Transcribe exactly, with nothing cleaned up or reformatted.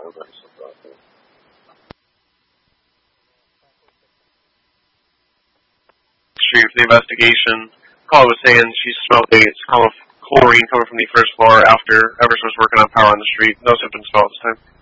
everybody said that. Yeah. Street for the investigation. Caller was saying she smelled a smell of chlorine coming from the first floor after Eversource was working on power on the street. No symptoms felt this time.